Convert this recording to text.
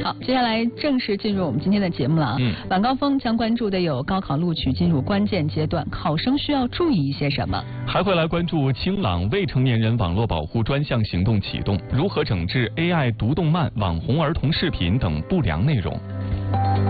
好，接下来正式进入我们今天的节目了啊。晚高峰将关注的有高考录取进入关键阶段，考生需要注意一些什么？ 还会来关注清朗未成年人网络保护专项行动启动，如何整治 AI 读动漫、网红儿童视频等不良内容。